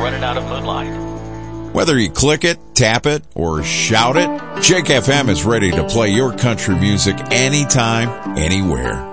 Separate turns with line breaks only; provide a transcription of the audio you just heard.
running out of moonlight.
Whether you click it, tap it, or shout it, Jake FM is ready to play your country music anytime, anywhere.